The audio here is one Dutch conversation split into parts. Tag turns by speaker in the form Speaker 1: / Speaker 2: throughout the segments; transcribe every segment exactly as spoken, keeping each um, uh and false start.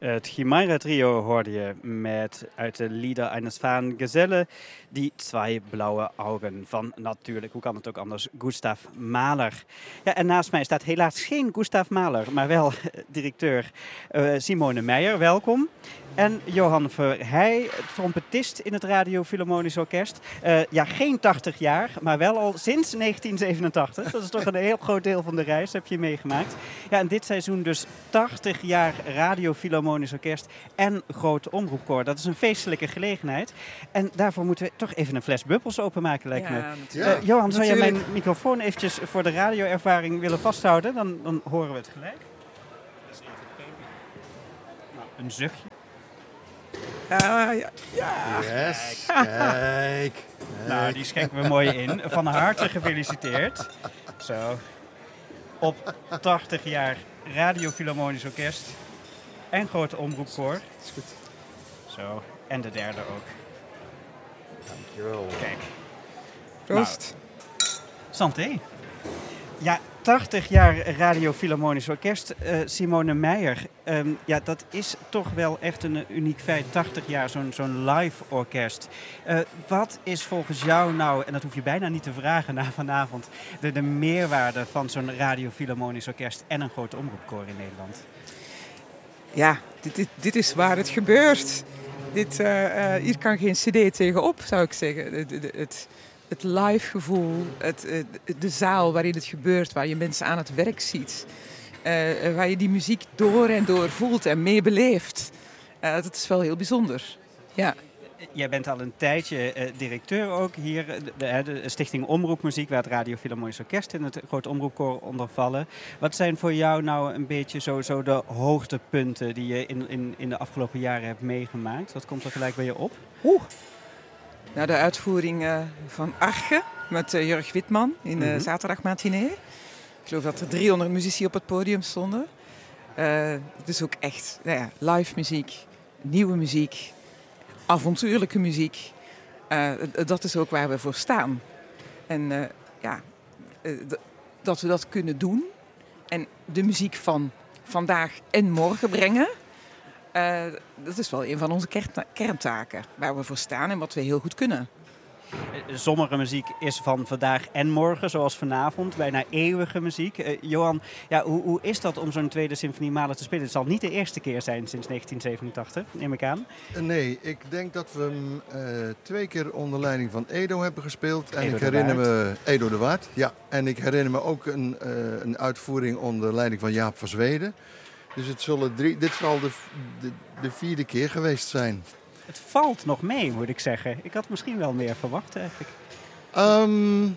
Speaker 1: Het Chimaira Trio hoorde je met uit de Lieder eines Fahnen Geselle die twee blauwe ogen van natuurlijk, hoe kan het ook anders, Gustav Mahler. Ja, en naast mij staat helaas geen Gustav Mahler, maar wel directeur uh, Simone Meijer, welkom. En Johan Verheij, trompetist in het Radio Philharmonisch Orkest. Uh, ja, geen tachtig jaar, maar wel al sinds negentien zevenentachtig. Dat is toch een heel groot deel van de reis, heb je meegemaakt. Ja, en dit seizoen dus tachtig jaar Radio Philharmonisch Orkest en Groot Omroepkoor. Dat is een feestelijke gelegenheid. En daarvoor moeten we toch even een fles bubbels openmaken, lijkt me. Ja,
Speaker 2: ja,
Speaker 1: uh, Johan, zou jij
Speaker 2: natuurlijk.
Speaker 1: mijn microfoon eventjes voor de radioervaring willen vasthouden? Dan, dan horen we het gelijk. Dat is even kijken. Nou, een zuchtje.
Speaker 3: Uh, ja. ja.
Speaker 2: Yes, kijk. kijk.
Speaker 1: Nou, die schenken we mooi in. Van harte gefeliciteerd. Zo. Op tachtig jaar Radio Philharmonisch Orkest en Grote Omroepkoor.
Speaker 2: Is goed.
Speaker 1: Zo. En de derde ook.
Speaker 2: Dankjewel.
Speaker 1: Kijk.
Speaker 3: Proost.
Speaker 1: Nou, santé. Ja, tachtig jaar Radio Philharmonisch Orkest. Uh, Simone Meijer, um, ja, dat is toch wel echt een uniek feit. tachtig jaar, zo'n, zo'n live orkest. Uh, wat is volgens jou nou, en dat hoef je bijna niet te vragen na vanavond, de, de meerwaarde van zo'n Radio Philharmonisch Orkest en een Grote Omroepkoor in Nederland?
Speaker 3: Ja, dit, dit, dit is waar het gebeurt. Dit, uh, uh, hier kan geen cd tegenop, zou ik zeggen. Het, het, het, het live gevoel, het, de zaal waarin het gebeurt, waar je mensen aan het werk ziet. Uh, waar je die muziek door en door voelt en meebeleeft. Uh, dat is wel heel bijzonder. Ja.
Speaker 1: Jij bent al een tijdje uh, directeur ook hier, de, de Stichting Omroepmuziek, waar het Radio Philharmonisch Orkest en het Groot Omroepkoor onder vallen. Wat zijn voor jou nou een beetje zo, zo de hoogtepunten die je in, in, in de afgelopen jaren hebt meegemaakt? Wat komt er gelijk bij je op?
Speaker 3: Oeh. Nou, de uitvoering uh, van Arche met uh, Jurg Witman in de mm-hmm. zaterdagmatinee. Ik geloof dat er driehonderd muzici op het podium stonden. Uh, het is ook echt nou ja, live muziek, nieuwe muziek, avontuurlijke muziek. Uh, dat is ook waar we voor staan. En uh, ja, uh, d- dat we dat kunnen doen en de muziek van vandaag en morgen brengen. Uh, dat is wel een van onze kern- kerntaken waar we voor staan en wat we heel goed kunnen.
Speaker 1: Sommige muziek is van vandaag en morgen, zoals vanavond, bijna eeuwige muziek. Uh, Johan, ja, hoe, hoe is dat om zo'n tweede symfonie Mahler te spelen? Het zal niet de eerste keer zijn sinds negentien zevenentachtig, neem ik aan.
Speaker 2: Nee, ik denk dat we hem uh, twee keer onder leiding van Edo hebben gespeeld. En
Speaker 1: Edo
Speaker 2: ik
Speaker 1: de
Speaker 2: herinner
Speaker 1: Waard.
Speaker 2: me Edo de Waard. Ja, en ik herinner me ook een, uh, een uitvoering onder leiding van Jaap van Zweden. Dus het zullen drie, dit zal de, de, de vierde keer geweest zijn.
Speaker 1: Het valt nog mee, moet ik zeggen. Ik had misschien wel meer verwacht eigenlijk.
Speaker 2: Um,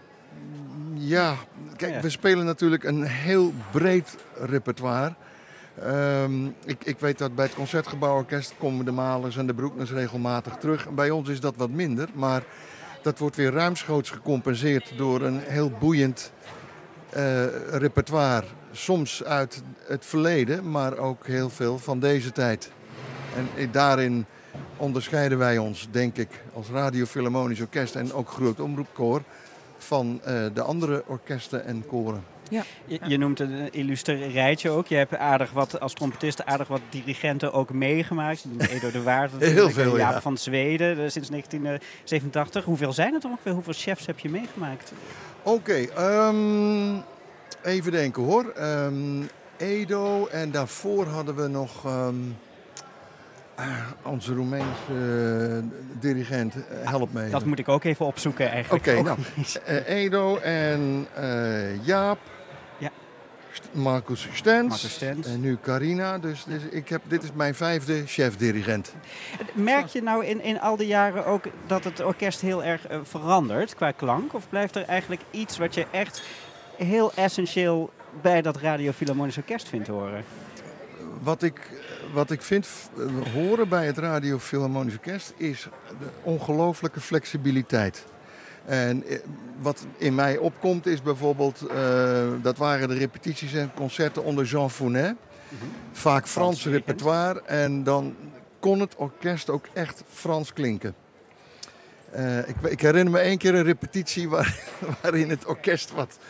Speaker 2: ja, kijk,
Speaker 1: ja.
Speaker 2: we spelen natuurlijk een heel breed repertoire. Um, ik, ik weet dat bij het Concertgebouworkest komen de Mahlers en de Broekners regelmatig terug. Bij ons is dat wat minder, maar dat wordt weer ruimschoots gecompenseerd door een heel boeiend uh, repertoire. Soms uit het verleden, maar ook heel veel van deze tijd. En daarin onderscheiden wij ons, denk ik, als Radio Philharmonisch Orkest en ook Groot Omroepkoor van uh, de andere orkesten en koren.
Speaker 3: Ja.
Speaker 1: Je, je noemt een illustre rijtje ook. Je hebt aardig wat, als trompetist aardig wat dirigenten ook meegemaakt. Je noemt Edo de Waard,
Speaker 2: heel veel,
Speaker 1: Jaap
Speaker 2: ja.
Speaker 1: van Zweden sinds negentien zevenentachtig. Hoeveel zijn het er ongeveer? Hoeveel chefs heb je meegemaakt?
Speaker 2: Oké, okay, um, even denken hoor. Um, Edo en daarvoor hadden we nog um, uh, onze Roemeense uh, dirigent. Uh, help me even.
Speaker 1: Dat moet ik ook even opzoeken eigenlijk.
Speaker 2: Oké, okay, nou, uh, Edo en uh, Jaap.
Speaker 1: Ja.
Speaker 2: Marcus Stens.
Speaker 1: Marcus Stens.
Speaker 2: En nu Carina. Dus, dus ik heb, dit is mijn vijfde chef-dirigent.
Speaker 1: Merk je nou in, in al die jaren ook dat het orkest heel erg uh, verandert qua klank? Of blijft er eigenlijk iets wat je echt heel essentieel bij dat Radio Philharmonisch Orkest vindt horen?
Speaker 2: Wat ik, wat ik vind uh, horen bij het Radio Philharmonisch Orkest is de ongelooflijke flexibiliteit. En uh, wat in mij opkomt is bijvoorbeeld, uh, dat waren de repetities en concerten onder Jean Founet. Mm-hmm. Vaak Frans, Frans repertoire en dan kon het orkest ook echt Frans klinken. Uh, ik, ik herinner me één keer een repetitie waar, waarin het orkest wat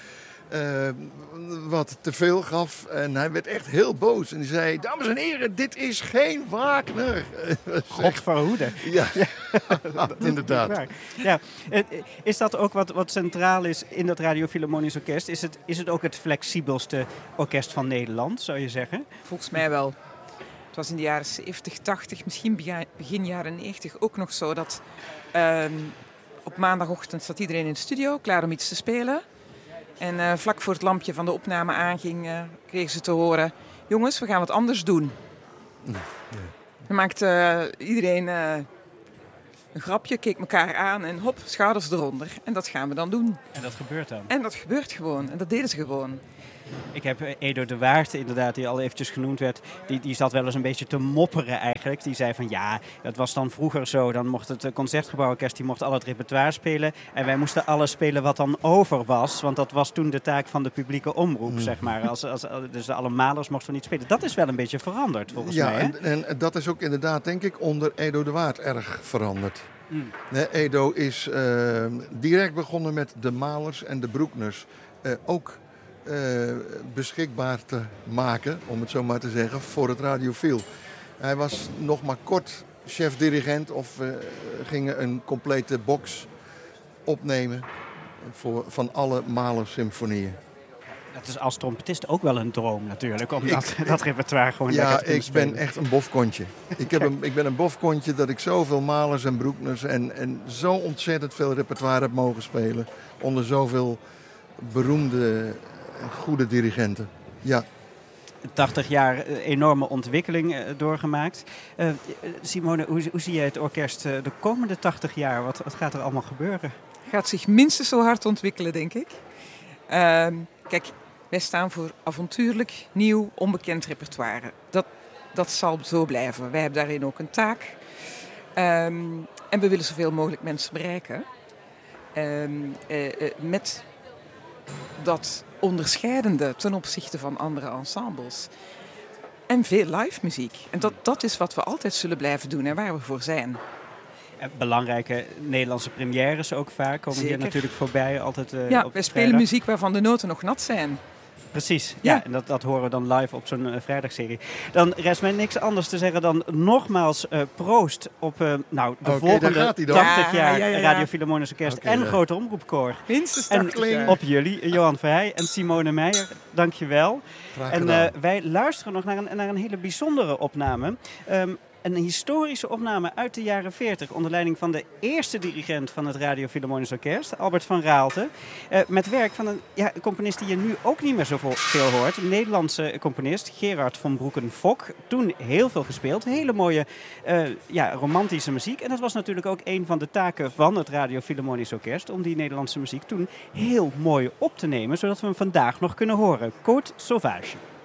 Speaker 2: uh, wat te veel gaf. En hij werd echt heel boos. En hij zei, dames en heren, dit is geen Wagner.
Speaker 1: God verhoede.
Speaker 2: Ja, ja inderdaad.
Speaker 1: Ja. Is dat ook wat, wat centraal is in dat Radio Philharmonisch Orkest? Is het, is het ook het flexibelste orkest van Nederland, zou je zeggen?
Speaker 3: Volgens mij wel. Het was in de jaren zeventig, tachtig, misschien begin jaren negentig ook nog zo dat uh, op maandagochtend zat iedereen in de studio klaar om iets te spelen. En uh, vlak voor het lampje van de opname aanging, uh, kregen ze te horen, jongens, we gaan wat anders doen. Ja. Dan maakte uh, iedereen uh, een grapje, keek elkaar aan en hop, schouders eronder. En dat gaan we dan doen.
Speaker 1: En dat gebeurt dan?
Speaker 3: En dat gebeurt gewoon. En dat deden ze gewoon.
Speaker 1: Ik heb Edo de Waard, inderdaad, die al eventjes genoemd werd, die, die zat wel eens een beetje te mopperen eigenlijk. Die zei van ja, dat was dan vroeger zo. Dan mocht het Concertgebouworkest, die mocht al het repertoire spelen. En wij moesten alles spelen wat dan over was. Want dat was toen de taak van de publieke omroep, mm. zeg maar. Als, als, dus alle malers mochten niet spelen. Dat is wel een beetje veranderd, volgens
Speaker 2: ja,
Speaker 1: mij.
Speaker 2: Ja, en, en dat is ook inderdaad, denk ik, onder Edo de Waard erg veranderd. Mm. Nee, Edo is uh, direct begonnen met de Malers en de Broekners. Uh, ook Uh, beschikbaar te maken, om het zo maar te zeggen, voor het radiofiel. Hij was nog maar kort chef-dirigent of uh, ging een complete box opnemen voor, van alle Mahler symfonieën.
Speaker 1: Dat is als trompetist ook wel een droom natuurlijk, om ik, dat, dat repertoire gewoon
Speaker 2: ja,
Speaker 1: lekker te kunnen spelen.
Speaker 2: Ja, ik ben echt een bofkontje. ik, heb een, ik ben een bofkontje dat ik zoveel Mahlers en Broekners en, en zo ontzettend veel repertoire heb mogen spelen onder zoveel beroemde goede dirigenten, ja.
Speaker 1: tachtig jaar enorme ontwikkeling uh, doorgemaakt. Uh, Simone, hoe, hoe zie je het orkest uh, de komende tachtig jaar? Wat, wat gaat er allemaal gebeuren?
Speaker 3: Gaat zich minstens zo hard ontwikkelen, denk ik. Uh, kijk, wij staan voor avontuurlijk, nieuw, onbekend repertoire. Dat, dat zal zo blijven. Wij hebben daarin ook een taak. Um, en we willen zoveel mogelijk mensen bereiken. Um, uh, uh, met dat onderscheidende ten opzichte van andere ensembles. En veel live muziek. En dat, dat is wat we altijd zullen blijven doen en waar we voor zijn.
Speaker 1: En belangrijke Nederlandse premières ook vaak komen Zeker. Hier natuurlijk voorbij. Altijd, uh,
Speaker 3: ja,
Speaker 1: op
Speaker 3: wij spelen vrijdag. Muziek waarvan de noten nog nat zijn.
Speaker 1: Precies, ja, ja en dat, dat horen we dan live op zo'n uh, vrijdagserie. Dan rest mij niks anders te zeggen dan nogmaals uh, proost op uh, nou, de
Speaker 2: okay,
Speaker 1: volgende tachtig jaar
Speaker 3: ja, ja, ja.
Speaker 1: Radio Philharmonisch Orkest okay, en ja. Grote Omroepkoor.
Speaker 3: Minstens
Speaker 1: en op jullie, Johan Verheij en Simone Meijer, dank je wel. En uh, wij luisteren nog naar een, naar een hele bijzondere opname. Um, Een historische opname uit de jaren veertig onder leiding van de eerste dirigent van het Radio Philharmonisch Orkest, Albert van Raalte. Uh, met werk van een ja, componist die je nu ook niet meer zo veel hoort. Een Nederlandse componist, Gerard von Broeken-Fock. Toen heel veel gespeeld. Hele mooie uh, ja, romantische muziek. En dat was natuurlijk ook een van de taken van het Radio Philharmonisch Orkest, om die Nederlandse muziek toen heel mooi op te nemen, zodat we hem vandaag nog kunnen horen. Côte Sauvage.